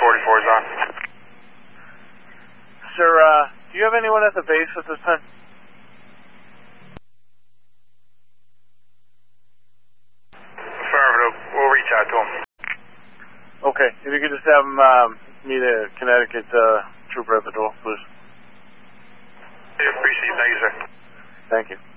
44 is on. Sir, do you have anyone at the base at this time? Affirmative. We'll reach out to him. Okay, if you could just have him meet a Connecticut trooper at the door, please. I appreciate it. Thank you, sir. Thank you.